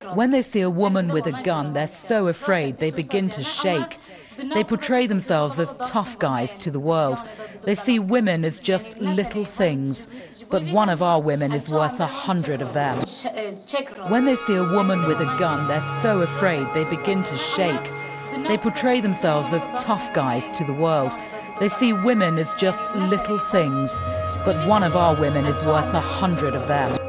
When they see a woman with a gun, they're so afraid they begin to shake. They portray themselves as tough guys to the world. They see women as just little things, but one of our women is worth 100 of them. When they see a woman with a gun, they're so afraid they begin to shake. They portray themselves as tough guys to the world. They see women as just little things, but one of our women is worth 100 of them.